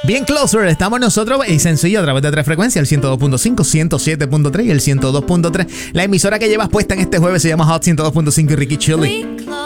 Bien, Closer, estamos nosotros y sencillo a través de tres frecuencias, el 102.5, 107.3 y el 102.3. La emisora que llevas puesta en este jueves se llama Hot 102.5 y Ricky Chili.